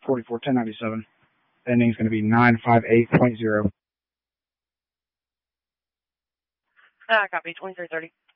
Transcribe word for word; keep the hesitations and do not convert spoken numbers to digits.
forty-four ten ninety-seven. Ending is going to be nine five eight point zero. Ah, copy, twenty-three thirty.